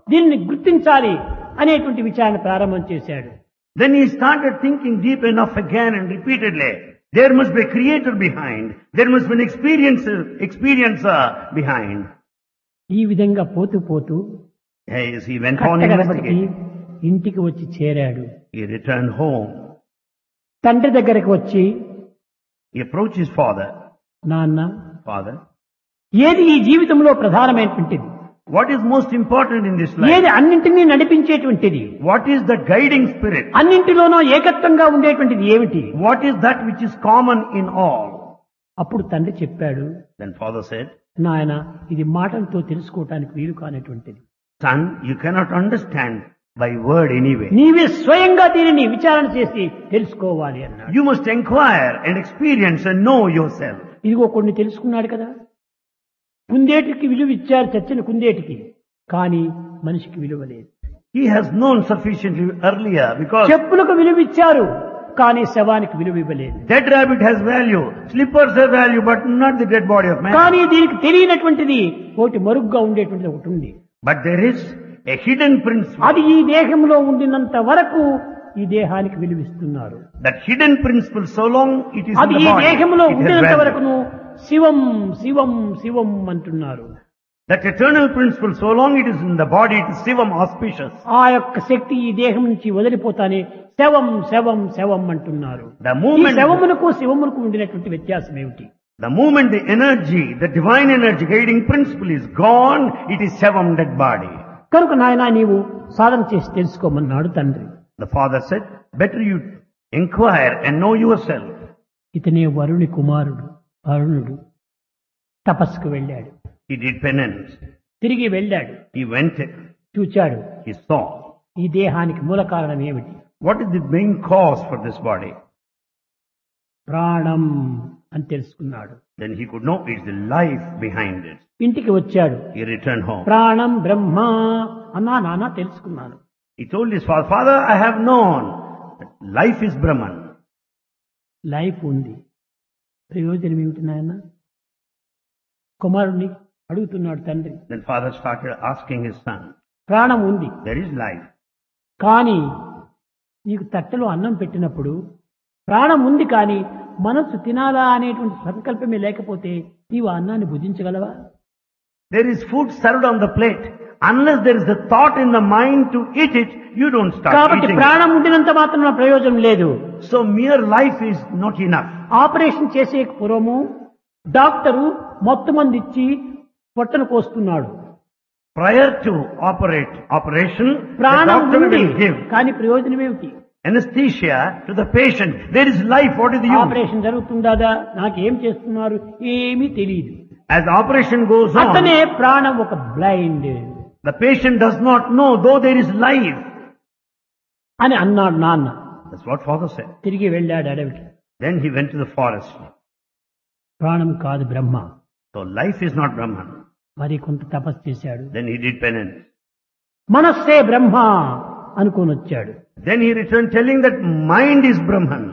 దీనిని గుర్తించాలి అనేటువంటి విచారణ ప్రారంభం చేశాడు. Then he started thinking deep enough again and repeatedly. There must be a creator behind. There must be an experiencer behind. ఈ విధంగా పోతూ పోతూ As he went on కట్టగడపటికి investigating, ఇంటికి వచ్చి చేరాడు. he returned home. తండ్రి దగ్గరకు వచ్చి, He approached his father. నాన్న, Father, ఏది ఈ జీవితంలో ప్రధానమైనటువంటిది, what is most important in this ఏది life? అన్నింటినీ నడిపించేటువంటిది, What is the guiding spirit? అన్నింటిలోనూ ఏకత్వంగా ఉండేటువంటిది ఏమిటి? What is that which is common in all? అప్పుడు తండ్రి చెప్పాడు, Then father said, నాయన, ఇది మాటలతో తెలుసుకోవటానికి వీలు కానటువంటిది. son, you cannot understand by word anyway. నీవే స్వయంగా దీనిని విచారణ చేసి తెలుసుకోవాలి అన్నాడు. You must inquire and experience and know yourself. ఇదిగో కొన్ని తెలుసుకున్నాడు కదా. కుందేటికి విలువ ఇచ్చారు, చచ్చిన కుందేటికి, కానీ మనిషికి విలువ లేదు. He has known sufficiently earlier because చెప్పులకు విలువ ఇచ్చారు, కానీ శవానికి విలువ ఇవ్వలేదు. dead rabbit has value, slippers have value, but not the dead body of man. కానీ దీనికి తెలియనటువంటిది ఒకటి మరుగ్గా ఉండేటువంటిది ఒకటి ఉంది. But there is a hidden principle. అది ఈ దేహంలో ఉండినంత వరకు ఈ దేహానికి విలువిస్తున్నారు. That hidden principle, so long it is in అది the ఈ body, దేహంలో it has ఉండినంత value. వరకును శివం శివం శివం అంటున్నారు. That eternal principle, so long it is in the body, it is Sivam, auspicious. ఆ యొక్క శక్తి ఈ దేహం నుంచి వదిలిపోతానే శవం శవం శవం అంటున్నారు. The ఈ moment, శవమునకు శివమునకు ఉండినటువంటి వ్యత్యాసం ఏమిటి? the moment the energy, the divine energy guiding principle is gone, it is Sivam, dead body. కనుక నాయనా నీవు సాధన చేసి తెలుసుకోమన్నాడు తండ్రి. The father said, better you inquire and know yourself. ఇతనే వరుణి కుమారుడు, అరుణుడు. తపస్సుకు వెళ్ళాడు, He did penance. తిరిగి వెళ్ళాడు, He went, చూచాడు he saw. ఈ దేహానికి మూల కారణం ఏమిటి? What is the main cause for this body? ప్రాణం అని తెలుసుకున్నాడు. Then he could know it's the life behind it. ఇంటికి వచ్చాడు, He returned home. ప్రాణం బ్రహ్మ అన్నా, నాన్న తెలుసుకున్నాను. He told his father, Father, I have known that life is Brahman. Life ఉంది, ప్రయోజనం ఏమిటి నాయన? కుమారుణ్ణి అడుగుతున్నాడు తండ్రి. Then father started asking his son, ప్రాణం ఉంది, there is life. కానీ నీకు తట్టలో అన్నం పెట్టినప్పుడు ప్రాణం ఉంది, కానీ మనస్సు తినాలా అనేటువంటి సంకల్పమే లేకపోతే నీవు ఆ అన్నాన్ని భుజించగలవా? There is food served on the plate. Unless there is a thought in the mind to eat it, you don't start కాబట్టి eating it. ప్రాణం ఉండినంత మాత్రం ప్రయోజనం లేదు. So mere life is not enough. Operation చేసే పూర్వము డాక్టరు మొత్తం మంది ఇచ్చి పొట్టను కోస్తున్నాడు. Prior to operation, the ప్రాణం doctor ఉంది, will give కానీ ప్రయోజనం ఏమిటి? anesthesia to the patient. There is life. What is the use? Operation జరుగుతుందా, నాకేం చేస్తున్నారు, ఏమీ తెలియదు. As the operation goes అతనే on, ప్రాణం ఒక blind the patient does not know, though there is life. అని అన్నాడు నాన్న. That's what father said. తిరిగి వెళ్ళాడు అడవికి. Then he went to the forest. ప్రాణం కాదు బ్రహ్మ. So life is not Brahman. మరి కొంత తపస్సు చేశాడు. Then he did penance. మనస్సే బ్రహ్మ అనుకొని వచ్చాడు. Then he returned telling that mind is Brahman.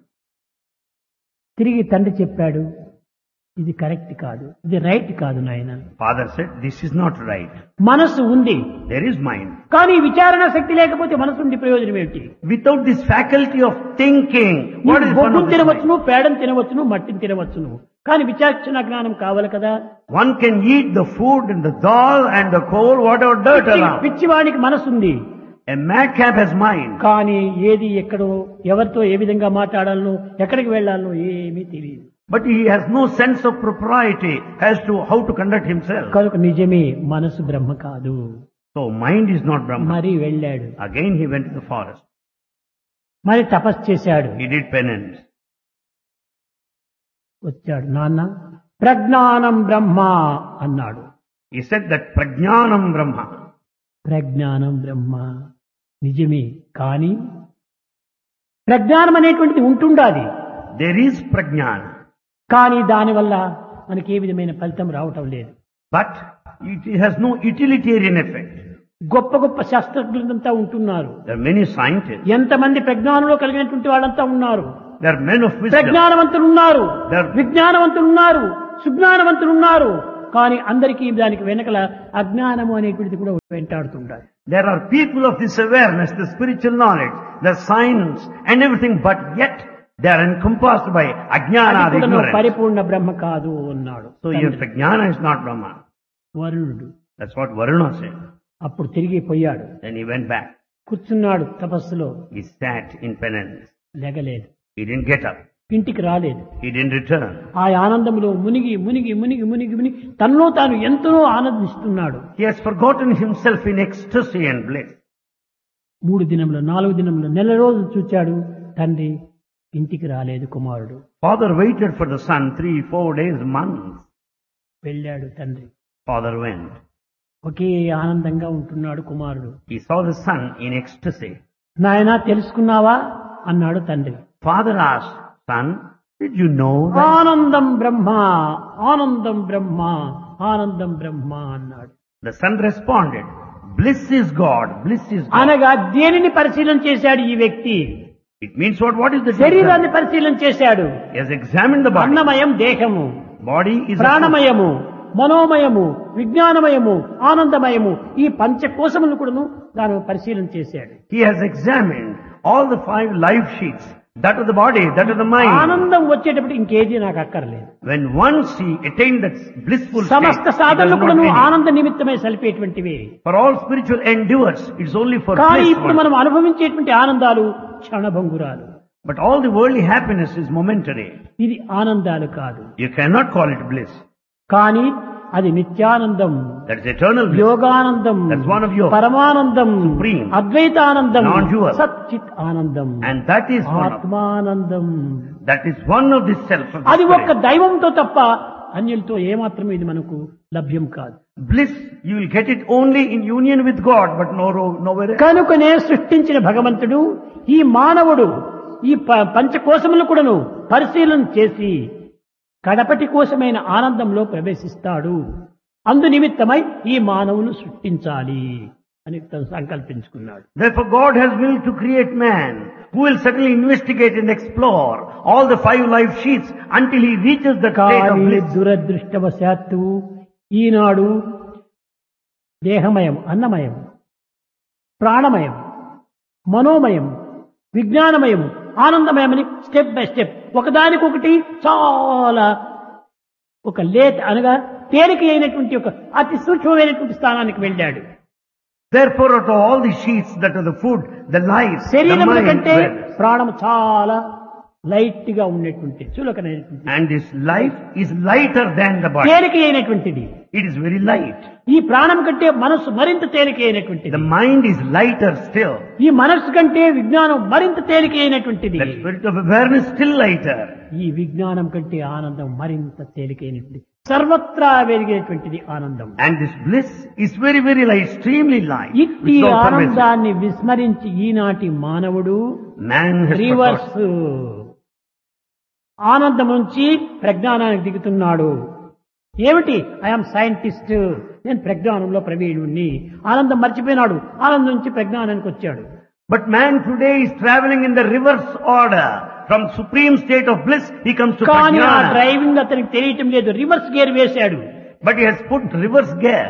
తిరిగి తండ్రి చెప్పాడు, ఇది కరెక్ట్ కాదు, ఇది రైట్ కాదు నాయన. Father said, this is not right. మనస్సు ఉంది, There is mind. కానీ విచారణ శక్తి లేకపోతే మనసు ఉండి ప్రయోజనం ఏమిటి? Without this faculty of thinking, what is one బొగ్గును of this తినవచ్చును, mind? పేడను తినవచ్చును, మట్టిని తినవచ్చును, కానీ విచక్షణ జ్ఞానం కావాలి కదా. One can eat the food and the dal and the coal, whatever dirt around. పిచ్చివానికి మనసు ఉంది, A madcap has mind. కానీ ఏది ఎక్కడో ఎవరితో ఏ విధంగా మాట్లాడాలనో ఎక్కడికి వెళ్ళాలనో ఏమీ తెలియదు. But he has no sense of propriety as to how to conduct himself. కనుక నిజమే మనసు బ్రహ్మ కాదు. So mind is not Brahman. మరి వెళ్ళాడు, Again he went to the forest. మరి తపస్సు చేశాడు, He did penance. వచ్చాడు. నాన్న, ప్రజ్ఞానం బ్రహ్మ అన్నాడు. He said that prajnanam Brahma. ప్రజ్ఞానం బ్రహ్మ నిజమే, కానీ ప్రజ్ఞానం అనేటువంటిది ఉంటుండాలి, There is prajnana. కానీ దానివల్ల మనకి ఏ విధమైన ఫలితం రావటం లేదు. But it has no utilitarian effect. గొప్ప గొప్ప శాస్త్రజ్ఞులంతా ఉంటున్నారు, There are many scientists. ఎంతమంది ప్రజ్ఞానంలో కలిగినటువంటి వాళ్ళంతా ఉన్నారు. There are men of wisdom. ప్రజ్ఞానవంతులు ఉన్నారు, There- విజ్ఞానవంతులు ఉన్నారు, సుజ్ఞానవంతులు ఉన్నారు, కానీ అందరికీ దానికి వెనకల అజ్ఞానము అనేటువంటిది కూడా వెంటాడుతుంటారు. There are people of this awareness, the spiritual knowledge, the science and everything, but yet they are encompassed by ajnana, అది the కూడా ignorance. పరిపూర్ణ బ్రహ్మ కాదు అన్నాడు. So even jnana is not Brahman. వరుణుడు That's what Varuna said. అప్పుడు తిరిగి పోయాడు. Then he went back. కూర్చున్నాడు తపస్సులో, He sat in penance. లెగలేదు, He didn't get up. ఇంటికి రాలేదు. He didn't return. ఆ ఆనందంలో మునిగి మునిగి మునిగి మునిగి మునిగి తనలో తాను ఎంతో ఆనందిస్తున్నాడు. He has forgotten himself in ecstasy and bliss. 3 దినములు 4 దినములు నెల రోజులు చూచాడు. తండ్రి ఇంటికి రాలేదు కుమారుడు. Father waited for the son 3, 4 days, months. వెళ్ళాడు తండ్రి. Father went. ఒకే ఆనందంగా ఉంటున్నాడు కుమారుడు. He saw the son in ecstasy. నాయనా తెలుసుకున్నావా అన్నాడు తండ్రి. Father asked, son, did you know that? ఆనందం బ్రహ్మ, ఆనందం బ్రహ్మ, ఆనందం బ్రహ్మ అన్నాడు. The son responded, bliss is God, bliss is God. అనగా దేనిని పరిశీలన చేశాడు ఈ వ్యక్తి? It means what is the శరీరాన్ని పరిశీలన చేశాడు. He has examined the body. అన్నమయం దేహము, Body is a ప్రాణమయము, మనోమయము, విజ్ఞానమయము, ఆనందమయము, ఈ పంచకోశములను కూడాను తాను పరిశీలన చేశాడు. He has examined all the 5 life sheets, that of the body, that of the mind. ఆనందం వచ్చేటప్పుడు ఇంకేది నాకు అక్కర్లేదు. When once he attained that blissful state, సమస్త he does సాధనలు not కూడాను need it. ఆనంద నిమిత్తమై సలిపేటువంటివి. For all spiritual endeavors, it's only for కానీ bliss. ఇప్పుడు మనం అనుభవించేటువంటి ఆనందాలు క్షణభంగురాలు. But all the worldly happiness is momentary. ఇది ఆనందాలు కాదు. You cannot call it bliss. కానీ అది నిత్యానందం, That is eternal bliss. Yoganandam, That's one of yours. పరమానందం, Supreme. అద్వైతానందం, Non-dual. సచ్చిత్ ఆనందం, And that is ఆత్మానందం. one of the self of the అది ఒక్క spirit. దైవంతో తప్ప అన్యులతో ఏమాత్రం ఇది మనకు లభ్యం కాదు. Bliss, you will get it only in union with God, but nowhere else. కనుకనే సృష్టించిన భగవంతుడు ఈ మానవుడు ఈ పంచకోశములు కూడాను పరిశీలన చేసి కడపటి కోశమైన ఆనందంలో ప్రవేశిస్తాడు. అందు నిమిత్తమై ఈ మానవును సృష్టించాలి అని తను సంకల్పించుకున్నాడు. Therefore God has willed to create man, who will certainly investigate and explore all the 5 life sheets until he reaches the state of కానీ bliss. దురదృష్టవశాత్తు ఈనాడు దేహమయం, అన్నమయం, ప్రాణమయం, మనోమయం, విజ్ఞానమయం, ఆనందమయమని స్టెప్ బై స్టెప్ ఒకదానికొకటి చాలా ఒక లేట్ అనగా తేలిక అయినటువంటి ఒక అతి సూక్ష్మమైనటువంటి స్థానానికి వెళ్ళాడు. Therefore, out of all the sheets that are the food, the life, the శరీరం mind, కంటే well, ప్రాణం చాలా లైట్ గా ఉన్నటువంటి చులకనైనటువంటి and this life is lighter than the body. తేలిక అయినటువంటిది. It is very light. ఈ ప్రాణం కంటే మనస్సు మరింత తేలిక అయినటువంటిది. The mind is lighter still. ఈ మనస్సు కంటే విజ్ఞానం మరింత తేలిక అయినటువంటిది. The spirit of awareness still lighter. ఈ విజ్ఞానం కంటే ఆనందం మరింత తేలికైనటువంటిది, సర్వత్రా వెలిగేటువంటిది ఆనందం. And this bliss is very, very light, extremely light. ఇట్టి which is all pervasive. ఆనందాన్ని విస్మరించి ఈనాటి మానవుడు Man has రివర్స్ forgotten. ఆనందం నుంచి ప్రజ్ఞానానికి దిగుతున్నాడు. ఏమిటి? ఐఎమ్ సైంటిస్ట్, నేను ప్రజ్ఞానంలో ప్రవీణుణ్ణి. ఆనందం మర్చిపోయినాడు, ఆనందం నుంచి ప్రజ్ఞానానికి వచ్చాడు. But man today is traveling in the reverse order. From supreme state of bliss, he comes to కానీ ఆ prajnana. డ్రైవింగ్ అతనికి తెలియటం లేదు, రివర్స్ గేర్ వేశాడు. But he has put reverse gear.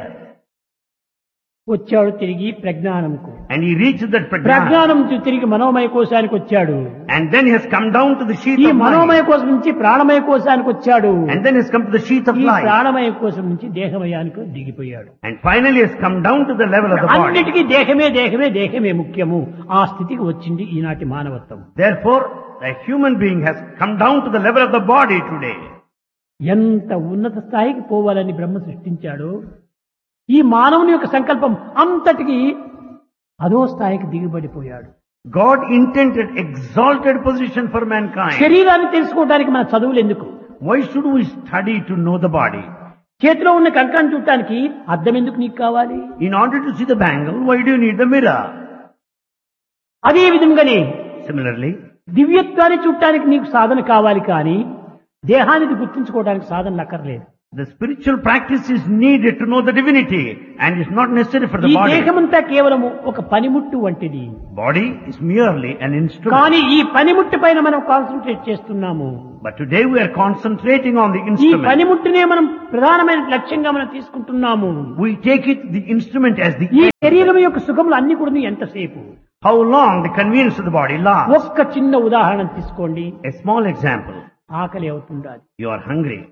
వచ్చాడు తిరిగి ప్రజ్ఞానంకు. And he reached that prajnana. ప్రజ్ఞానం నుంచి తిరిగి మనోమయ కోశానికి వచ్చాడు. And then he has come down to the sheath ఈ of మనోమయ mind. కోశం నుంచి ప్రాణమయ కోశానికి వచ్చాడు. And then he has come to the sheath of ఈ life. ప్రాణమయ కోశం నుంచి దేహమయానికి దిగిపోయాడు. And finally he has come down to the level of the body. అన్నిటికీ దేహమే దేహమే దేహమే ముఖ్యము. ఆ స్థితికి వచ్చింది ఈనాటి మానవత్వం. Therefore, a human being has come down to the level of the body today. ఎంత ఉన్నత స్థాయికి పోవాలని బ్రహ్మ సృష్టించాడో ఈ మానవుని యొక్క సంకల్పం అంతటికి అదో స్థాయికి దిగుబడిపోయాడు. God intended exalted position for mankind. శరీరాన్ని తెలుసుకోవడానికి మన చదువులు ఎందుకు? Why should we study to know the body? చేతిలో ఉన్న కంకణం చూడటానికి అద్దం ఎందుకు నీకు కావాలి? In order to see the bangle, why do you need the mirror? అదే విధంగానే Similarly, దివ్యత్వాన్ని చూడటానికి నీకు సాధన కావాలి, కానీ దేహానికి గుర్తించుకోవడానికి సాధనలు అక్కర్లేదు. the spiritual practice is needed to know the divinity and is not necessary for the ఈ body. దేహమంతా కేవలము ఒక పనిముట్టు వంటిది. Body is merely an instrument. కానీ ఈ పనిముట్టు పైన మనం కాన్సన్ట్రేట్ చేస్తున్నాము. But today we are concentrating on the ఈ instrument. పనిముట్టునే మనం ప్రధానమైన లక్ష్యంగా మనం తీసుకుంటున్నాము. We take it, the instrument, as the ఈ end. శరీరం యొక్క సుఖములు అన్ని కూడా ఎంతసేపు? How long the convenience of the body lasts. ఒక్క చిన్న ఉదాహరణ తీసుకోండి. A small example. ఆకలి అవుతుండాలి. You are hungry.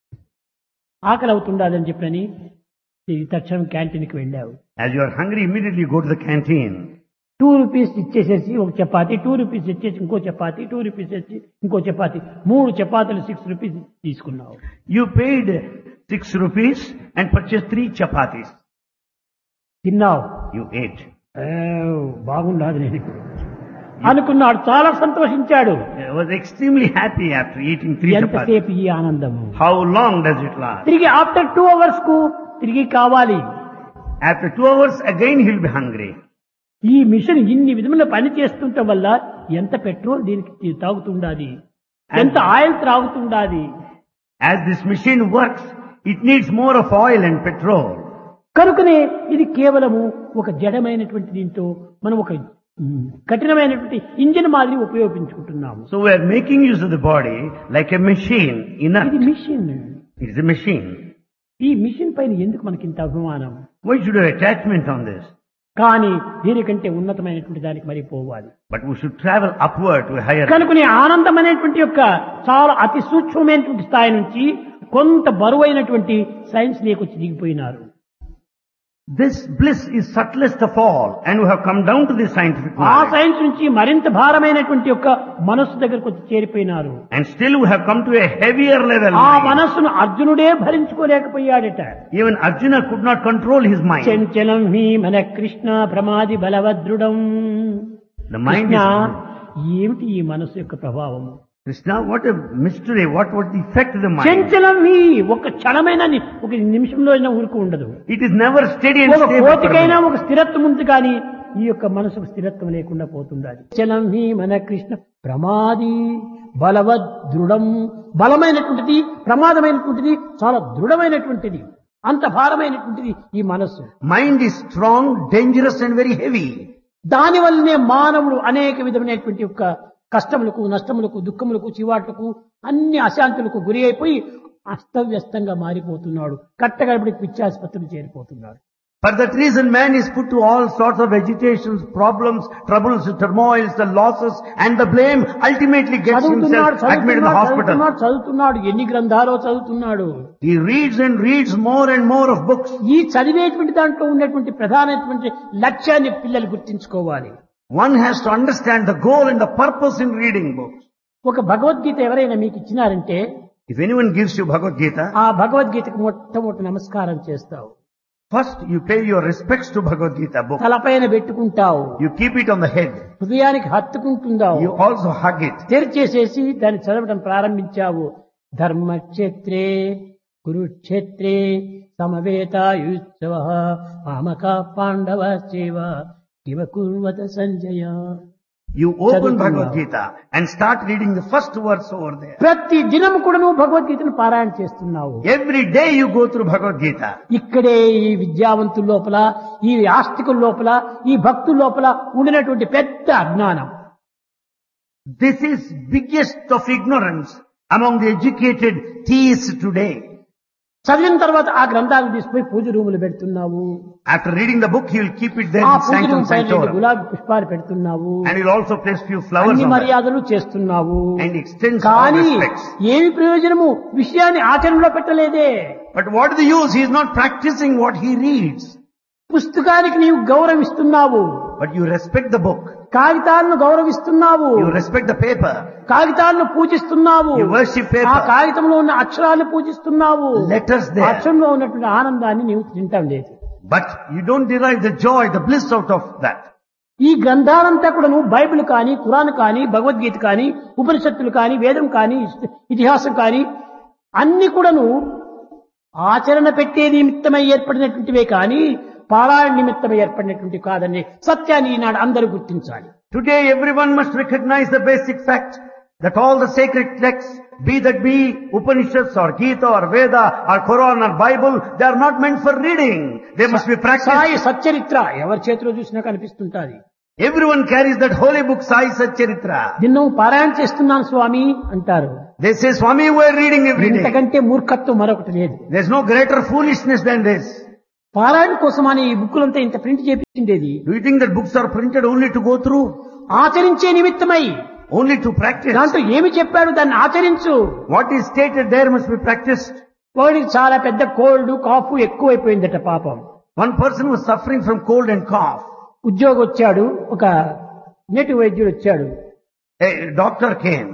ఆకలి అవుతుండాలి అని చెప్పని తక్షణం క్యాంటీన్కి వెళ్ళావు. As you are hungry, immediately you go to the canteen. 2 rupees ఇచ్చేసేసి ఒక చపాతి, 2 రూపీస్ ఇచ్చేసి ఇంకో చపాతి, 2 రూపీస్ ఇచ్చి ఇంకో చపాతి, 3 చపాతీలు 6 రూపీస్ తీసుకున్నావు. You paid 6 rupees and purchased 3 chapatis. తిన్నావు. You ate. బాగుండదు నేను ఇప్పుడు అనుకున్నాడు. చాలా సంతోషించాడు. I was extremely happy after eating 3 chapatis. ఎంతసేపు ఈ ఆనందము? How long does it last? తిరిగి ఆఫ్టర్ 2 అవర్స్ కు తిరిగి కావాలి. After 2 hours, again he'll be hungry. ఈ మిషన్ ఇన్ని విధముల పని చేస్తుండటం వల్ల ఎంత పెట్రోల్ దీనికి తాగుతుండాలి, ఎంత oil త్రాగుతుండాలి. As this machine works, it needs more of oil and petrol. కనుకనే ఇది కేవలము ఒక జడమైనటువంటి దీంతో మనం ఒక కఠినమైనటువంటి ఇంజిన్ మాదిరి ఉపయోగించుకుంటున్నాము. So we are making use of the body like a machine. ఇది machine. It is a machine. ఈ మిషన్ పైన ఎందుకు మనకి ఇంత అభిమానం? Why should have attachment on this? కానీ దీనికంటే ఉన్నతమైనటువంటి దానికి మరి పోవాలి. But we should travel upward to a higher. కనుకనే ఆనందం అనేటువంటి యొక్క చాలా అతి సూక్ష్మమైనటువంటి స్థాయి నుంచి కొంత బరువైనటువంటి science లేకొచ్చి దిగిపోయినారు. This bliss is subtlest of all, and we have come down to the scientific ఆ knowledge. సైన్స్ నుంచి మరింత భారమైనటువంటి యొక్క మనస్సు దగ్గరకు వచ్చి చేరిపోయినారు. And still we have come to a heavier level. ఆ మనస్సును అర్జునుడే భరించుకోలేకపోయాడట. Even Arjuna could not control his mind. చంచలం హి మన Krishna ప్రమాది బలవద్రుడం. The mind Krishna, is... ఏమిటి ఈ మనస్సు యొక్క ప్రభావము? Krishna, what a mystery. What would the effect of the mind? చంచలం హి ఒక క్షణమైన ఒక నిమిషంలో అయినా ఊరుకు ఉండదు. It is never steady and ఒక stable. కోతికైనా ఒక స్థిరత్వం ఉంది కానీ ఈ యొక్క మనసుకు స్థిరత్వం లేకుండా పోతుండాలి. చలం హి మన కృష్ణ ప్రమాది బలవద్ దృఢం. బలమైనటువంటిది, ప్రమాదమైనటువంటిది, చాలా దృఢమైనటువంటిది, అంత భారమైనటువంటిది ఈ మనస్సు. Mind is strong, dangerous and very heavy. దాని వల్లనే మానవుడు అనేక విధమైనటువంటి యొక్క కష్టములకు, నష్టములకు, దుఃఖములకు, చివాట్లకు, అన్ని అశాంతులకు గురి అయిపోయి అస్తవ్యస్తంగా మారిపోతున్నాడు. కట్టగడపడికి పిచ్చాసుపత్రులు చేరిపోతున్నాడు. For that reason, man is put to all sorts of agitations, problems, troubles, turmoils, the losses and the blame ultimately gets himself admitted in the hospital. చదువుతున్నాడు, ఎన్ని గ్రంథాలో చదువుతున్నాడు. He reads and reads more and more of books. ఈ చదివేటువంటి దాంట్లో ఉన్నటువంటి ప్రధానమైనటువంటి లక్ష్యాన్ని పిల్లలు గుర్తించుకోవాలి. One has to understand the goal and the purpose in reading books. ఒక భగవద్గీత ఎవరైనా మీకు ఇచ్చినారంటే If anyone gives you Bhagavad Gita, ఆ భగవద్గీతకు మొట్టమొదటి నమస్కారం చేస్తావు. first you pay your respects to Bhagavad Gita book. తలపైన పెట్టుకుంటావు, You keep it on the head. హృదయానికి హత్తుకుంటుందావు, You also hug it. తెరిచేసేసి దాన్ని చదవడం ప్రారంభించావు. ధర్మక్షేత్రే కురుక్షేత్రే సమవేతాయుత్సవ మామక పాండవ సేవ ఇవ కుర్వత సంజయ. You open చదువుతున్నావు. Bhagavad Gita and start reading the first verse over there. ప్రతి దినము కూడా నువ్వు భగవద్గీతను పారాయణ చేస్తున్నావు. Every day you go through Bhagavad Gita. ఇక్కడే ఈ విద్యావంతుల లోపల, ఈ ఆస్తికుల లోపల, ఈ భక్తుల లోపల ఉండినటువంటి పెద్ద అజ్ఞానం. This is biggest of ignorance among the educated theists today. చదివిన తర్వాత ఆ గ్రంథాలను తీసుకుపోయి పూజ రూములు పెడుతున్నావు. After reading the book, he will keep it there ఆ in పూజ sanctum రూమ్ పైన sanctorum. గులాబీ పుష్పాలు పెడుతున్నావు. And he will also place few flowers అన్ని on that. మర్యాదలు చేస్తున్నావు. And extends all కానీ respects. ఏమి ప్రయోజనము? విషయాన్ని ఆచరణలో పెట్టలేదే. But what is the use? He is not practicing what he reads. పుస్తకానికి నీవు గౌరవిస్తున్నావు, But you respect the book. కాగితాలను గౌరవిస్తున్నావు, You respect the paper. కాగితాలను పూజిస్తున్నావు, You worship ఆ paper. కాగితంలో ఉన్న అక్షరాలను పూజిస్తున్నావు. Letters there. అక్షరంలో ఉన్నటువంటి ఆనందాన్ని నీవు తింటాం లేదు. But you don't derive the joy, the bliss out of that. ఈ గ్రంథాలంతా కూడా నువ్వు బైబిల్ కానీ, ఖురాన్ కానీ, భగవద్గీత కానీ, ఉపనిషత్తులు కానీ, వేదం కానీ, ఇతిహాసం కానీ అన్ని కూడాను ఆచరణ పెట్టే నిమిత్తమై ఏర్పడినటువంటివే కానీ పారాయణ నిమిత్తమై ఏర్పడినటువంటి కాదని సత్యాన్ని ఈనాడు అందరూ గుర్తించాలి. Today everyone must recognize the basic fact that all the sacred texts, be that be Upanishads or Gita or Veda or Quran or Bible, they are not meant for reading. They must be practiced. Sai Satcharitra ఎవరి చేతిలో చూసినా కనిపిస్తుంటాది. Everyone carries that holy book, Sai Satcharitra. నిన్ను పారాయణ చేస్తున్నాను స్వామి అంటారు. They say, Swami, we are reading every day. ఇంతకంటే మూర్ఖత్వం మరొకటి లేదు. There's no greater foolishness than this. పారాయణ కోసమని ఈ బుక్కులంతా ఇంత print చేపించిండేది Do you think that books are printed only to go through? ఆచరించే నిమిత్తమై. Only to practice? దాంట్లో ఏమి చెప్పాడు దాన్ని ఆచరించు. What is stated there must be practiced. వాడికి చాలా పెద్ద కోల్డ్ కాఫ్ ఎక్కువైపోయిందట పాపం. One person was suffering from cold and cough. ఉద్యోగి వచ్చాడు, ఒక నేటివ్ వైద్యుడు వచ్చాడు. A doctor came.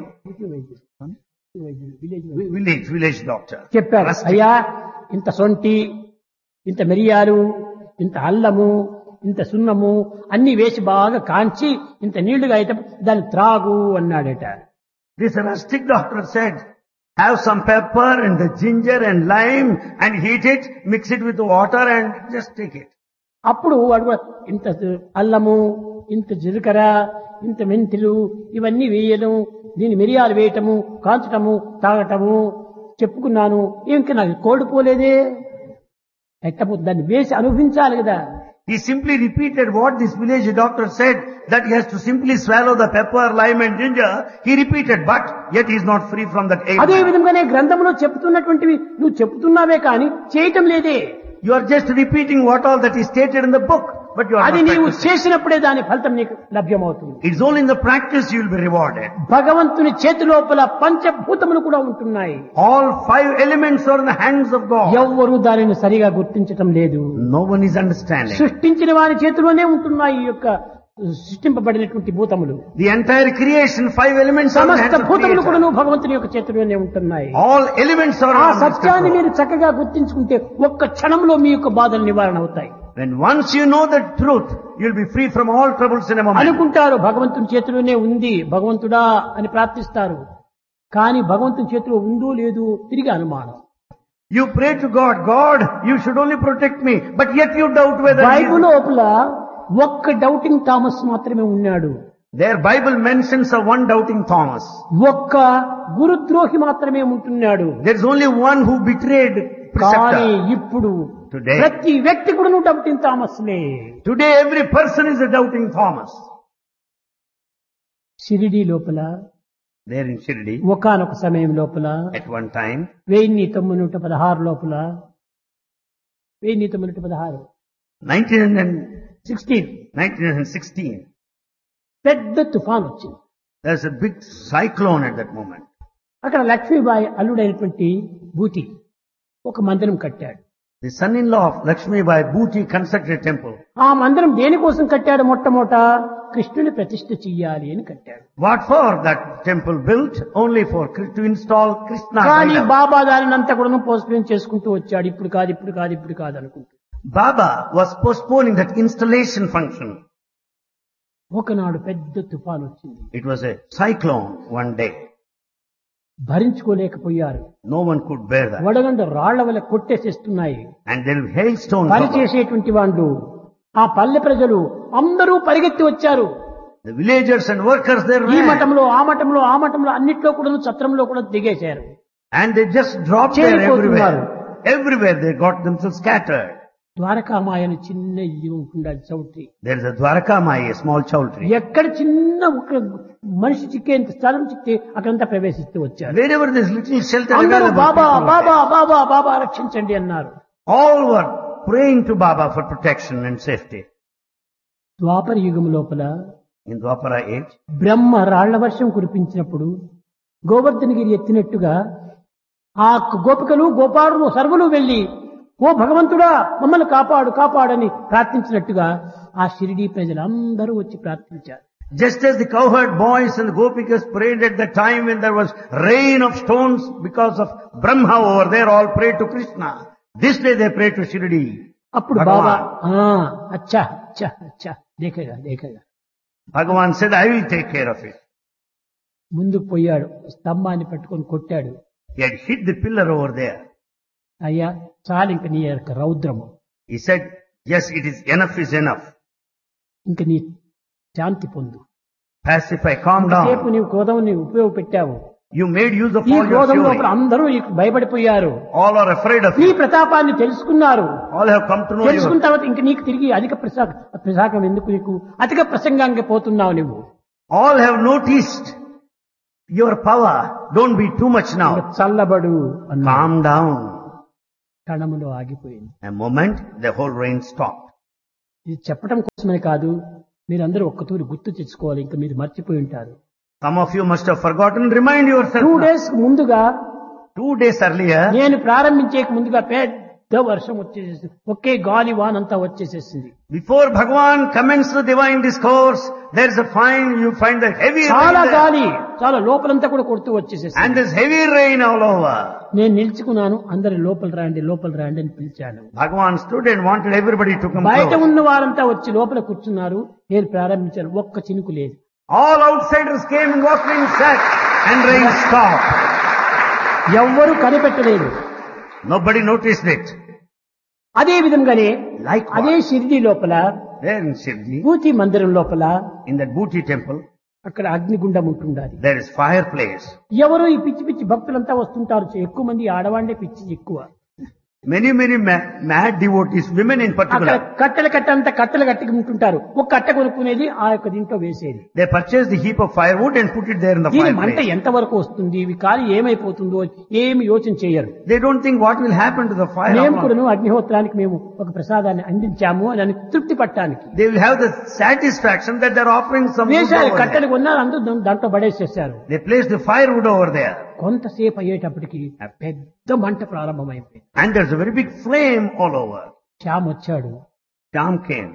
Village doctor. చెప్పాడు, Rustic. అయ్యా ఇంత సొంటి, ఇంత మిరియాలు, ఇంత అల్లము, ఇంత సున్నము అన్ని వేసి బాగా కాంచి ఇంత నీళ్లుగా అయితే దాన్ని త్రాగు అన్నాడట. This rustic doctor said, have some pepper and the ginger and lime and heat it, mix it with water and just take it. అప్పుడు వాడు కూడా ఇంత అల్లము, ఇంత జీలకర్ర, ఇంత మెంతులు ఇవన్నీ వేయడం, దీని మిరియాలు వేయటము, కాల్చటము, తాగటము చెప్పుకున్నాను. ఇంకా నాకు కోల్డ్ పోలేదే. ఎట్టము దాన్ని వేసి అనుభవించాలి కదా. He simply repeated what this village doctor said, that he has to simply swallow the pepper, lime and ginger. He repeated, but yet he is not free from that అదే ailment. విధంగానే గ్రంథంలో చెప్తున్నటువంటివి నువ్వు చెప్తున్నావే కానీ చేయటం లేదే. You are just repeating what all that is stated in the book, but you are అది not నీవు practicing. చేసినప్పుడే దాని ఫలితం నీకు లభ్యమవుతుంది. It's only in the practice you will be rewarded. భగవంతుని చేతి లోపల పంచభూతములు కూడా ఉంటున్నాయి. All 5 elements are in the hands of God. ఎవ్వరూ దానిని సరిగా గుర్తించటం లేదు. No one is understanding. సృష్టించిన వారి చేతిలోనే ఉంటున్నాయి ఈ యొక్క సృష్టింపబడినటువంటి భూతములు. The entire creation, 5 elements are in the సమస్త hands of భూతములు కూడా Creator. భగవంతుని యొక్క చేతిలోనే ఉంటున్నాయి. All elements are ఆ under His సత్యాన్ని control. మీరు చక్కగా గుర్తించుకుంటే ఒక్క క్షణంలో మీ యొక్క బాధలు నివారణ అవుతాయి. When once you know the truth, you'll be free from all troubles in a moment. అనుకుంటారు భగవంతుని చేతిలోనే ఉంది, భగవంతుడా అని ప్రార్థిస్తారు. కానీ భగవంతుని చేతిలో ఉందో లేదో తిరిగి అనుమానం. You pray to God, God, you should only protect me, but yet you doubt whether He Bible is. లోపల ఒక్క డౌటింగ్ థామస్ మాత్రమే ఉన్నాడు. Their Bible mentions of one doubting Thomas. ఒక్క గురుద్రోహి మాత్రమే ఉంటున్నాడు. There's only one who betrayed కానీ preceptor. ఇప్పుడు Today. ప్రతి వ్యక్తి కూడా doubting థామస్లే. Today every person is a doubting Thomas. Shirdi లోపల There in Shirdi, ఒకానొక సమయం లోపల at one time, 1916 లోపల 1916 1916, పెద్ద తుఫాన్ వచ్చింది. there's a big cyclone at that moment. అక్కడ లక్ష్మీబాయి అల్లుడైనటువంటి బూటి ఒక మందిరం కట్టాడు. The son-in-law of Lakshmi Bai Bhuti constructed a temple. ఆ మందిరం దేనికోసం కట్టాడు? మొట్టమొదట కృష్ణుని ప్రతిష్ఠ చెయ్యాలి అని కట్టాడు. What for that temple built? Only for to install Krishna. కానీ బాబా దానినంతా కూడా పోస్ట్పోన్ చేసుకుంటూ వచ్చాడు. ఇప్పుడు కాదు, ఇప్పుడు కాదు, ఇప్పుడు కాదు అనుకుంటూ. Baba was postponing that installation function. ఒకనాడు పెద్ద తుఫాన్ వచ్చింది. It was a cyclone one day. భరించుకోలేకపోయారు. No one could bear that. వడగండ రాళ్ల వల్ల కొట్టేసేస్తున్నాయి. And there were hailstones. పని over. చేసేటువంటి వాళ్ళు, ఆ పల్లె ప్రజలు అందరూ పరిగెత్తి వచ్చారు. The villagers and workers there ఈ ran. మఠంలో, ఆ మఠంలో, ఆ మఠంలో అన్నిట్లో కూడా ఛత్రంలో కూడా దిగేశారు. And they just dropped there చేరిపోతున్నారు. everywhere. Everywhere they got themselves scattered. ద్వారకామాయని చిన్న ఇది ఉంటుండాలి choultry. There is a Dwarkamai, a small chowdhury. ఎక్కడ చిన్న ఒక మనిషి చిక్కేంత స్థలం చిక్కితే అక్కడంతా ప్రవేశిస్తూ వచ్చారు. Wherever there is little shelter అందరూ available, బాబా people were బాబా బాబా బాబా రక్షించండి అన్నారు. there. All were praying to Baba for protection and safety. ద్వాపర యుగం లోపల In Dwapara age, బ్రహ్మ రాళ్ల వర్షం కురిపించినప్పుడు గోవర్ధనగిరి ఎత్తినట్టుగా ఆ గోపికలు గోపారులు సర్వులు వెళ్లి ఓ భగవంతుడా మమ్మల్ని కాపాడు కాపాడని ప్రార్థించినట్టుగా ఆ షిరిడీ ప్రజలందరూ వచ్చి ప్రార్థించారు. just as the cowherd boys and the gopikas prayed at the time when there was rain of stones because of Brahma over there, all prayed to Krishna. This day they pray to Shirdi. అప్పుడు Bhagavan. బాబా అచ్చా అచ్చా అచ్చా దేఖేగా దేఖేగా Bhagavan said, I will take care of it. ముందుకు పోయాడు, స్తంభాన్ని పట్టుకొని కొట్టాడు. He had hit the pillar over there. అయ్యా చాలు ఇంక నీ యొక్క రౌద్రము, He said, yes, it is enough. ఇంక నీ శాంతి పొందు. Pacify, calm సేపు down. నీవు క్రోధం నీవు ఉపయోగపెట్టావు. You made use of ఈ all your క్రోధం లోపల fury. అందరూ భయపడిపోయారు. All are afraid of నీ you. ప్రతాపాన్ని తెలుసుకున్నారు. All have come to know తెలుసుకున్న you. తర్వాత ఇంక నీకు తిరిగి అధిక ప్రసాకం ఎందుకు, నీకు అధిక ప్రసంగానికి పోతున్నావు నువ్వు. All have noticed your power. Don't be too much now. చల్లబడు అన్నాడు. Calm down. క్షణములో ఆగిపోయింది. A moment, the whole rain stopped. ఇది చెప్పడం కోసమే కాదు, మీరందరూ ఒక్కతూరి గుర్తు తెచ్చుకోవాలి, ఇంకా మీరు మర్చిపోయి ఉంటారు. Some of you must have forgotten. Remind yourself. 2 now. days ముందుగా 2 days earlier, నేను ప్రారంభించే ముందుగా పెద్ద వర్షం వచ్చేసేసి ఒకే గాలి వానంతా వచ్చేసేసింది. before Bhagavan commenced the divine discourse, there is a you find the heavy చాలా rain there. గాలి, చాలా లోపలంతా కూడా కొడుతూ వచ్చేసేసింది. And there's heavy rain all over. నేను నిల్చుకున్నాను, అందరి లోపల రాండి అని పిలిచాను. Bhagavan stood and wanted everybody to come బయట close. ఉన్న వారంతా వచ్చి లోపల కూర్చున్నారు. నేను ప్రారంభించాను, ఒక్క చినుకు లేదు. All outsiders came and walked in, sat, and rain stopped. ఎవ్వరూ కనిపెట్టలేదు. Nobody noticed it. అదే విధంగానే Likewise, అదే షిరిడి లోపల, there in Shivji, పూతి మందిరం లోపల in that Bhuti temple, అక్కడ అగ్నిగుండం ఉంటుండాలి. there is fireplace. ఎవరు ఈ పిచ్చి పిచ్చి భక్తులంతా వస్తుంటారు. ఎక్కువ మంది ఆడవాళ్లే పిచ్చి ఎక్కువ. Many mad devotees, women in అక్కడ particular, కట్టెలు కట్టి ఉంటుంటారు. ఒక కట్ట కొనుక్కునేది ఆ యొక్క దీంట్లో వేసేది. they purchase the heap of firewood and put it there in the దీని మంట fireplace. ఎంత వరకు వస్తుంది, ఇవి కాలి ఏమైపోతుందో ఏమి యోచన చేయరు. They don't think what will happen to the fire. మేము కూడాను అగ్నిహోత్రానికి మేము ఒక ప్రసాదాన్ని అందించాము అని తృప్తి పట్టడానికి They will have the satisfaction that they're offering some wood వేశారు. over కట్టెలు there. కొన్నారు, అందరూ దాంట్లో పడేసేసారు. They place the firewood over there. కొంతసేపు అయ్యేటప్పటికి పెద్ద మంట ప్రారంభమైపోయింది. And there's a very big flame all over. Shyam వచ్చాడు. Sham came.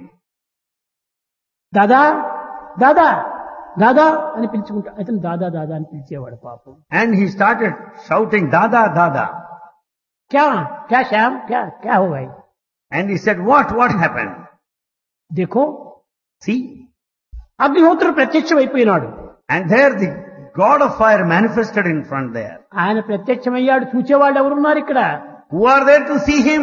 దాదా దాదా దాదా అని పిలుచుకుంటా. అతను దాదా దాదా అని పిలిచేవాడు పాపం. And he started shouting, Dada, Dada. క్యా క్యా శ్యామ్ క్యా క్యా హో భాయ్. And he said, what happened? देखो, See? అగ్నిహోత్రుడు ప్రత్యక్షం అయిపోయినాడు. And there the God of fire manifested in front there. ఆయన ప్రత్యక్షమయ్యాడు. చూచేవాళ్ళు ఎవరున్నారు ఇక్కడ? Who are there to see him?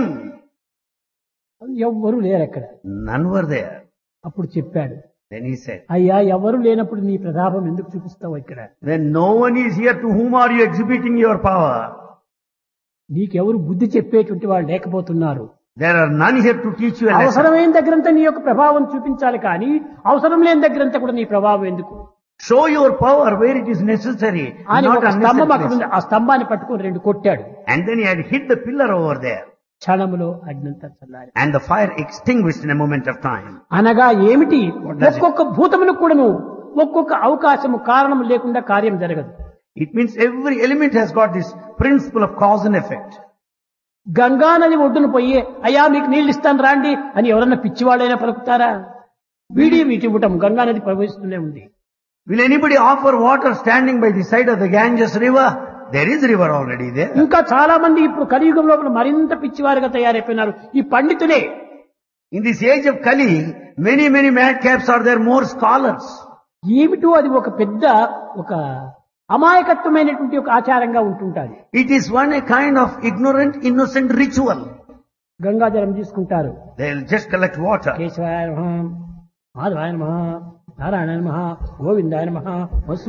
ఎవ్వరూ లేరు అక్కడ. None were there. అప్పుడు చెప్పాడు, Then he said, అయ్యా ఎవరు లేనప్పుడు నీ ప్రతాపం ఎందుకు చూపిస్తావు ఇక్కడ? when no one is here, to whom are you exhibiting your power? నీకెవరు బుద్ధి చెప్పేటువంటి వాళ్ళు లేకపోతున్నారు. There are none here to teach you a lesson. అవసరమైన దగ్గరంతా నీ యొక్క ప్రభావం చూపించాలి, కానీ అవసరం లేని దగ్గరంతా కూడా నీ ప్రభావం ఎందుకు Show your power where it is necessary, అని not ఒక స్తంభం అక్కడ unnecessary. ఉంది. ఆ స్తంభాన్ని పట్టుకొని 2 కొట్టాడు. And then he had hit the pillar over there. క్షణములో అగ్నంతా చల్లారి. And the fire extinguished in a moment of time. అనగా ఏమిటి? What does it- ఒక్కొక్క భూతములకు కూడాను ఒక్కొక్క అవకాశము కారణం లేకుండా కార్యం జరగదు. It means every element has got this principle of cause and effect. Ganga నది ఒడ్డున పోయి అయ్యా మీకు నీళ్ళు ఇస్తాను రాండి అని ఎవరన్నా పిచ్చివాడైనా పలుకుతారా? వీటి ఇవ్వటం గంగా నది ప్రవహిస్తూనే ఉంది. Will anybody offer water standing by the side of the Ganges river? There is river already there. ఇంకా చాలా మంది ఇప్పుడు కలియుగం లోపల మరింత పిచ్చివారుగా తయారైపోయినారు ఈ పండితులే. In this age of Kali, many madcaps are there, more scholars. ఏమిటో అది ఒక పెద్ద ఒక అమాయకత్వమైనటువంటి ఒక ఆచారంగా ఉంటుంటారు. It is a kind of ignorant, innocent ritual. గంగాజలం తీసుకుంటారు. They'll just collect water. కేశవాయ నమః, మాధవాయ నమః, నారాయణ నమః, గోవిందాయ నమః, వసు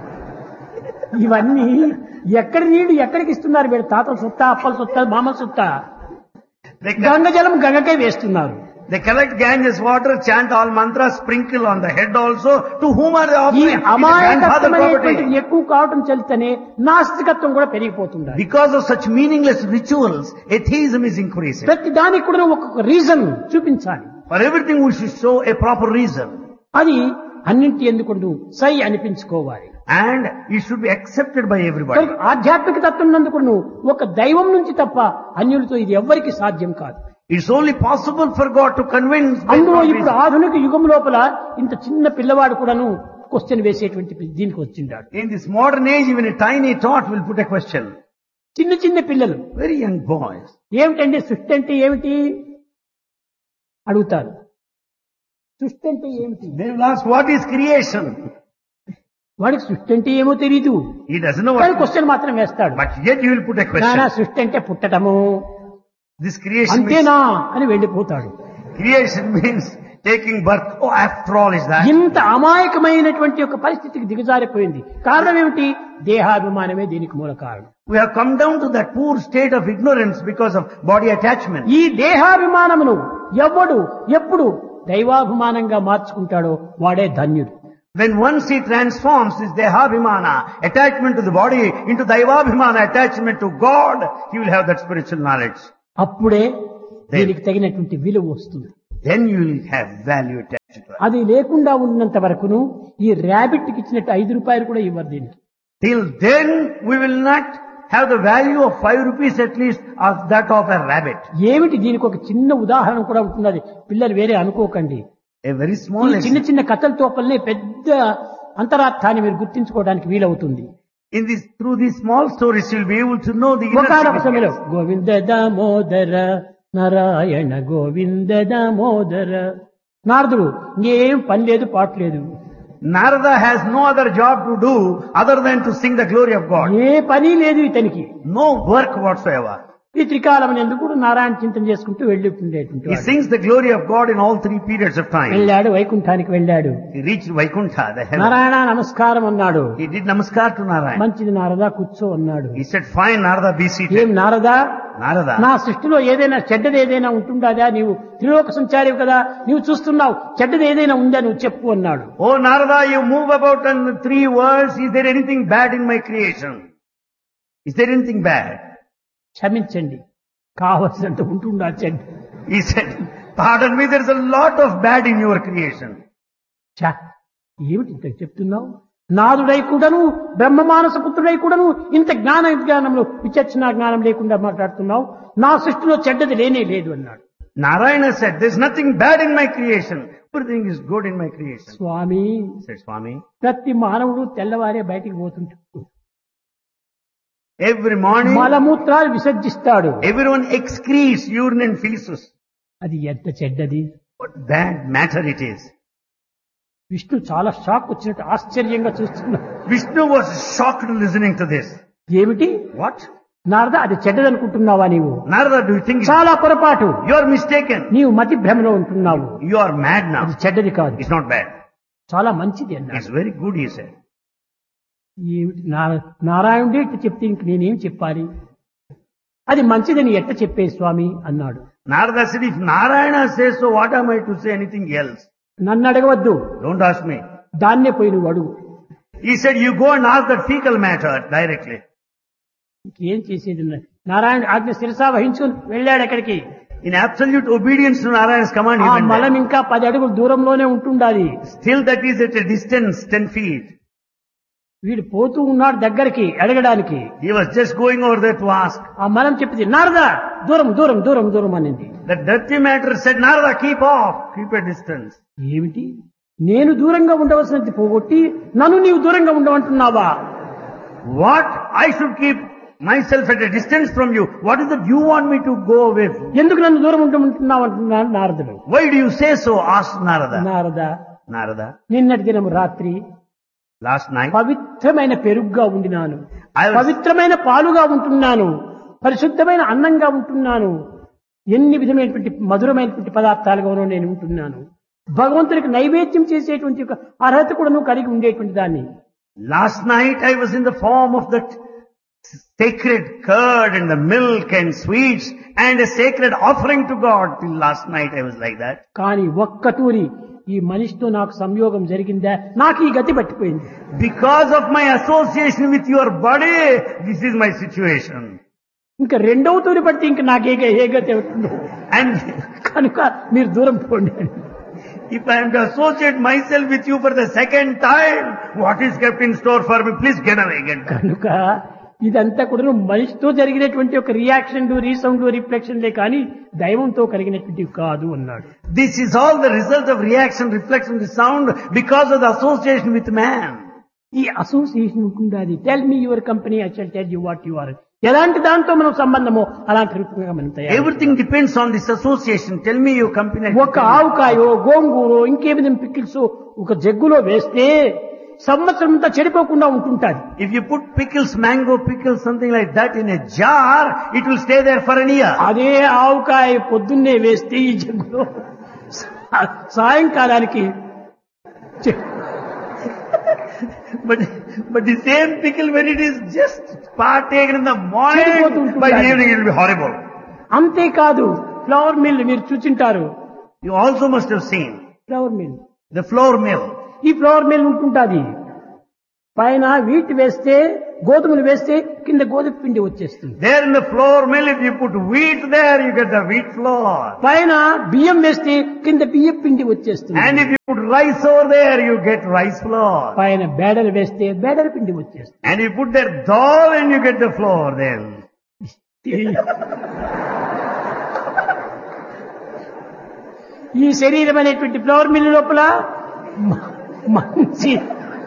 ఇవన్నీ ఎక్కడి నీళ్లు ఎక్కడికి ఇస్తున్నారు? వీళ్ళు తాతల సొత్తా, అప్పల సొత్తా, మామల సొత్తా? They, గంగజలం గంగకే వేస్తున్నారు. they collect Ganges water, chant all mantras, sprinkle on the head also. To whom are they ఈ offering? It is grandfather అమాయకత్వమైనటువంటి property. ఎక్కువ కావటం చల్లితేనే నాస్తికత్వం కూడా పెరిగిపోతుంది. Because of such meaningless rituals, atheism is increasing. ప్రతి దానికి కూడా ఒక్కొక్క రీజన్ చూపించాలి. For everything we should show a proper reason. అది అన్నింటి ఎందుకు సై అనిపించుకోవాలి. And it should be accepted by everybody. ఆధ్యాత్మిక తత్వం నందుకు ఒక దైవం నుంచి తప్ప అన్యులతో ఇది ఎవ్వరికి సాధ్యం కాదు. It's only possible for God to convince by అందులో God ఇప్పుడు reason. ఆధునిక యుగం లోపల ఇంత చిన్న పిల్లవాడు కూడాను క్వశ్చన్ వేసేటువంటి దీనికి వచ్చిండాడు. In this modern age, even a tiny tot will put a question. చిన్న చిన్న పిల్లలు Very young boys. ఏమిటండి సృష్టి అంటే ఏమిటి అడుగుతారు. సృష్టి అంటే ఏమిటి? They will ask, what is creation? వాడికి సృష్టి అంటే ఏమో తెలీదు, He doesn't know కానీ what. క్వశ్చన్ మాత్రం వేస్తాడు. But yet he will put a నానా question. సృష్టి అంటే పుట్టటము This creation అంతేనా అని వెళ్ళిపోతాడు. creation means taking birth. Oh, after all is that. ఇంత అమాయకమైనటువంటి ఒక పరిస్థితికి దిగజారిపోయింది. కారణం ఏమిటి? దేహాభిమానమే దీనికి మూల కారణం. We have come down to that poor state of ignorance because of body attachment. ఈ దేహాభిమానమును ఎవడు ఎప్పుడు దైవాభిమానంగా మార్చుకుంటాడో వాడే ధన్యుడు. When once he transforms his Dehabhimana, attachment to the body, into Daivabhimana, attachment to God, he will have that spiritual knowledge. అప్పుడే దీనికి తగినటువంటి విలువ వస్తుంది. Then you will have value attached to it. అది లేకుండా ఉన్నంత వరకును ఈ ర్యాబిట్ కి ఇచ్చినట్టు 5 రూపాయలు కూడా ఇవ్వరు దీనికి. Till then, we will not have the value of 5 rupees at least of that of a rabbit. ఏమిటి దీనికి ఒక చిన్న ఉదాహరణ కూడా ఉంటున్నది. పిల్లలు వేరే అనుకోకండి. A very small ఈ చిన్న చిన్న కథల తోపలనే పెద్ద అంతరార్థాన్ని మీరు గుర్తించుకోవడానికి వీలవుతుంది. Through these small stories, you will be able to know the inner ఒకనొక సమయంలో significance. గోవింద దామోదర నారాయణ గోవింద దామోదర నారదుడు ఇంకేం పని లేదు పాటు లేదు. Narada has no other job to do other than to sing the glory of God. ఏ పని లేదు ఇతనికి. No work whatsoever. ఈ త్రికాలం ఎందుకు నారాయణ చింతన చేసుకుంటూ వెళ్ళిపోతుండేటువంటి He sings the glory of God in all 3 periods of time. వెళ్ళాడు, వైకుంఠానికి వెళ్ళాడు. He reached Vaikuntha, the heaven. Narayana నమస్కారం అన్నాడు. He did namaskar to Narayana. మంచిది నారదా కూర్చో అన్నాడు. He said, fine Narada, be ఏం seated. నారదా, Narada, నా సృష్టిలో ఏదైనా చెడ్డది ఏదైనా ఉంటుందా? నీవు త్రిలోక సంచారి కదా, నీవు చూస్తున్నావు, చెడ్డది ఏదైనా ఉందా నువ్వు చెప్పు అన్నాడు. oh Narada, you move about in the 3 worlds. Is there anything bad in my creation? Is there anything bad? క్షమించండి, కావలసినంత ఉంటుందా చెడ్డ. He said, pardon me, there is a lot of bad in your creation. ఛా, ఏమిటి ఇంత చెప్తున్నావు? నాదుడై కూడాను బ్రహ్మ మానస పుత్రుడై కూడాను ఇంత జ్ఞానంలో విచక్షణ జ్ఞానం లేకుండా మాట్లాడుతున్నావు. నా సృష్టిలో చెడ్డది లేనే లేదు అన్నాడు. Narayana said, there is nothing bad in my creation. Everything is good in my creation. Swamy, He said, Swami, ప్రతి మానవుడు తెల్లవారే బయటికి పోతుంటాడు. every morning, మలమూత్రాలు విసర్జిస్తాడు. everyone excretes urine and feces. అది ఎంత చెడ్డది. What bad matter it is. Vishnu చాలా shock వచ్చినట్టు ఆశ్చర్యంగా చూస్తున్నాడు. Vishnu was shocked listening to this. ఏమిటి What? నారద, అది చెడ్డదనుకుంటున్నావా నీవు? Narada, do you think చాలా పొరపాటు. you are mistaken? నీవు మతి భ్రమలో ఉంటున్నావు. You are mad అది now. చెడ్డది కాదు, It's not bad. చాలా మంచిది అన్నాడు. It's very good, he said. ఏమిటి నారాయణుడే ఇట్లా చెప్తే ఇంక నేనేం చెప్పాలి? అది మంచిదని ఎట్ట చెప్పే స్వామి అన్నాడు. Narada said, if Narayana says so, what am I to say anything else? నన్ను అడగవద్దు, Don't ask me. దాన్నే పోయి నువ్వు అడుగు. He said, you go and ask that fecal matter directly. ఇంకేం చేసేది ఉన్నది? నారాయణ ఆజ్ఞ శిరసా వహించుకుని వెళ్ళాడు అక్కడికి. In absolute obedience to Narayana's command, he ఆ went మలం there. ఇంకా 10 అడుగుల దూరంలోనే ఉంటుండాలి. Still that is at a distance, 10 feet. వీడు పోతూ ఉన్నాడు దగ్గరికి అడగడానికి. He was just going over there to ask. ఆ మలం చెప్పింది, నారదా దూరం దూరం దూరం దూరం అనింది. The dirty matter said, Narada, keep off, keep a distance. ఏమిటి, నేను దూరంగా ఉండవలసినది పోగొట్టి నన్ను నీవు దూరంగా ఉండమంటున్నావా? What? I should keep myself at a distance from you. What is that you want me to go away from? ఎందుకు నన్ను దూరం ఉండమంటున్నావు అంటున్నాడు నారదుడు. Why do you say so? Asked Narada. Narada, Narada, నిన్నటి దినం రాత్రి last night, పవిత్రమైన పెరుగుగా ఉండినాను, I was, పవిత్రమైన పాలుగా ఉంటున్నాను, పరిశుద్ధమైన అన్నంగా ఉంటున్నాను, ఎన్ని విధమైనటువంటి మధురమైనటువంటి పదార్థాలుగానో నేను ఉంటున్నాను. భగవంతుడికి నైవేద్యం చేసేటువంటి ఒక అర్హత కూడా నువ్వు కలిగి ఉండేటువంటి దాన్ని. last night I was in the form of that sacred curd and the milk and sweets and a sacred offering to God. Till last night I was like that. కానీ ఒక్కటూరి ఈ మనిషితో నాకు సంయోగం జరిగిందా, నాకు ఈ గతి పట్టిపోయింది. Because of my association with your body, this is my situation. ఇంకా రెండవ తూరి పడితే ఇంకా నాకే ఏ గతి అవుతుందో And కనుక మీరు దూరం పోండి. if I am to associate myself with you for the second time, what is kept in store for me? Please get away, get back. కనుక ఇదంతా కూడా మనిషితో జరిగినటువంటి ఒక రియాక్షన్, రీసౌండ్, రిఫ్లెక్షన్లే కానీ దైవంతో కలిగినటువంటివి కాదు అన్నాడు. This is all the result of reaction, reflection, the sound because of the association with man. ఈ అసోసియేషన్ ఉంటుండాలి. Tell me your company, I shall tell you what you are. ఎలాంటి దాంతో మనం సంబంధమో అలాంటి రూపంగా మనం తయారు. Everything depends on this association. Tell me your company. ఒక ఆవుకాయో గోంగూరో ఇంకేమిది పికిల్స్ ఒక జగ్గులో వేస్తే సంవత్సరం అంతా చెడిపోకుండా ఉంటుంటాది. If you put pickles, mango pickles, something like that in a jar, it will stay there for an year. అదే ఆవుకాయ పొద్దున్నే వేస్తే ఈ జగ్గులో సాయంకాలానికి But the same pickle, when it is just partaken in the morning, by the evening it will be horrible. అంతేకాదు flower mill మీరు చూచింటారు. You also must have seen flower mill, the flour mill. ఈ flower mill ఉంటుంటాది. పైన wheat వేస్తే గోధుమలు వేస్తే కింద గోధుమ పిండి వచ్చేస్తుంది. There in the flour mill, if you put wheat there, you get the wheat flour. పైన బియ్యం వేస్తే కింద బియ్యం పిండి వచ్చేస్తుంది. And if you put rice over there, you get rice flour. పైన బేడలు వేస్తే బేడల పిండి వచ్చేస్తుంది. And you put there dal and you get the flour then. ఈ శరీరం అనేటువంటి ఫ్లవర్ మిల్ లోపల మంచి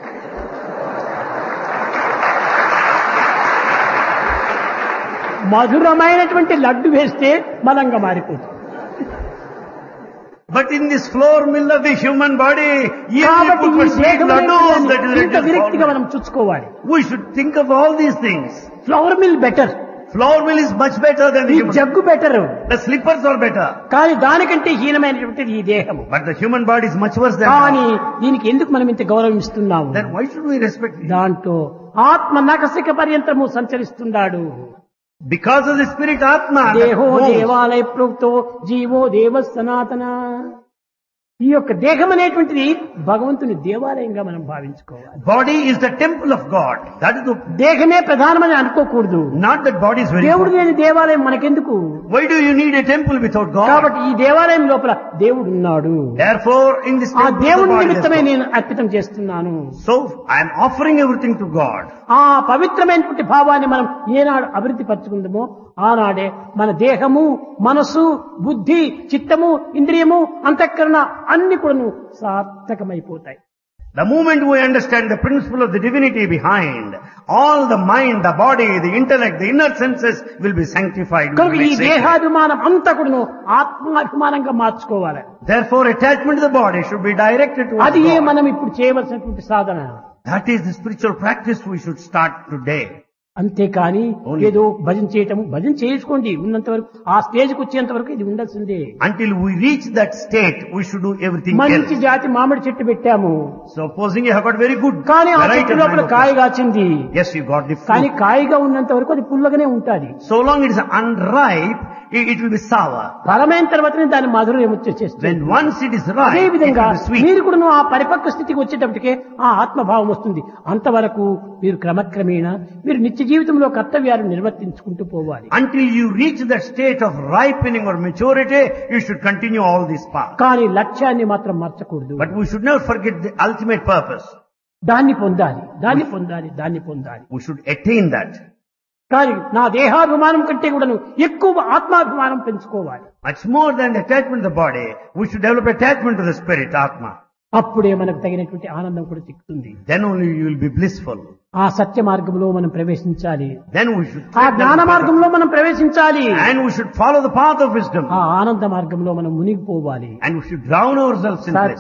మధురమైనటువంటి లడ్డు వేస్తే బలంగా మారిపోతుంది. But in this flour mill of the human body, even కాబట్టి if ఈ you put sweet laddus, that is ఇంత విరక్తిగా ready. మనం చూసుకోవాలి. We should think of all these things. Flower mill better, Flour mill is much better than the ఈ human. Jug better, The slippers are better. కానీ దానికంటే హీనమైనటువంటిది ఈ దేహము. But the human body is much worse than కానీ that. దీనికి ఎందుకు మనం ఇంత గౌరవం ఇస్తున్నాము? Then why should we respect it? దాంట్లో ఆత్మ నకసిక పర్యంతము సంచరిస్తున్నాడు. Because of the spirit Atma. that దేహో moves. దేవాలయ ప్రోక్తో జీవో దేవ సనాతన. ఈ యొక్క దేహం అనేటువంటిది భగవంతుని దేవాలయంగా మనం భావించుకోవాలి. Body is the temple of God. That is the, దేహమే ప్రధానమని అనుకోకూడదు. not that body is very దేవుడు important. లేని దేవాలయం మనకెందుకు? Why do you need a temple without God? కాబట్టి ఈ దేవాలయం లోపల దేవుడు ఉన్నాడు. Therefore, in this ఆ temple, దేవుని the body is నిమిత్తమే God. నేను అర్పితం చేస్తున్నాను. So, I am offering everything to God. ఆ పవిత్రమైనటువంటి భావాన్ని మనం ఏనాడు అభివృద్ధి పరచుకుందామో ఆనాడే మన దేహము, మనసు, బుద్ధి, చిత్తము, ఇంద్రియము, అంతఃకరణ అన్ని కూడా సార్థకమైపోతాయి. The moment we understand the principle of the divinity behind, all the mind, the body, the intellect, the inner senses will be sanctified. will కనుక be ఈ sacred. దేహాభిమానం అంతా కూడా ఆత్మాభిమానంగా మార్చుకోవాలి. Therefore, attachment to the body should be directed towards అది God. మనం ఇప్పుడు చేయవలసినటువంటి సాధన. That is the spiritual practice we should start today. అంతేకాని Only. ఏదో భజన చేయటం, భజన చేసుకోండి ఉన్నంత వరకు, ఆ స్టేజ్కి వచ్చేంత వరకు ఇది ఉండాల్సిందే. Until we reach that state, we should do everything మంచి else. జాతి మామిడి చెట్టు పెట్టాము, Supposing you have got very good కానీ ఆ variety చెట్టు of లోపల mango కాయ plants. కాచింది. Yes, you got the కానీ fruit. కాయగా ఉన్నంత వరకు అది పుల్లగానే ఉంటాది. So long it is unripe, it will be sour. ఫలమైన తర్వాతనే దాని మధురం వచ్చేస్తుంది. When once it is అదే ripe, it విధంగా will be sweet. మీరు కూడా ఆ పరిపక్వ స్థితికి వచ్చేటప్పటికే ఆ ఆత్మభావం వస్తుంది. అంతవరకు మీరు క్రమక్రమేణా మీరు నిత్య జీవితంలో కర్తవ్యాలు నిర్వర్తించుకుంటూ పోవాలి. Until you reach that state of ripening or maturity, you should continue all these paths. కానీ లక్ష్యాన్ని మాత్రం మర్చకూడదు. But we should never forget the ultimate purpose. దాన్ని పొందాలి, దాన్ని పొందాలి, దాన్ని పొందాలి. We should attain that. కానీ నా దేహాభిమానం కంటే కూడాను ఎక్కువ ఆత్మాభిమానం పెంచుకోవాలి. Much more than attachment to the body, we should develop attachment to the spirit, Atma. అప్పుడే మనకు తగినటువంటి ఆనందం కూడా చిక్కుతుంది. Then only you will be blissful. ఆ సత్య మార్గంలో మనం ప్రవేశించాలి. Then we should ఆ tread జ్ఞాన down the path మార్గంలో మనం ప్రవేశించాలి. of- and we should follow the path of wisdom. ఆ ఆనంద మార్గంలో మనం మునిగిపోవాలి. And we should drown ourselves in Satya bliss.